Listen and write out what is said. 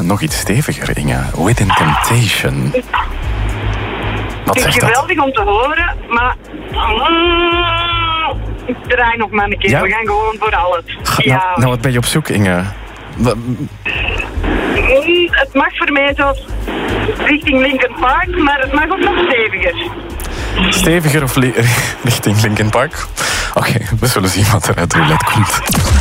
nog iets steviger, Inge. Within Temptation. Wat zegt dat? Geweldig om te horen, maar... ik draai nog maar een keer. Ja? We gaan gewoon voor alles. Nou, wat ben je op zoek, Inge? Het mag voor mij zo richting Linkin Park, maar het mag ook nog steviger. Steviger of richting Linkin Park? Oké, we zullen zien wat er uit de roulette komt.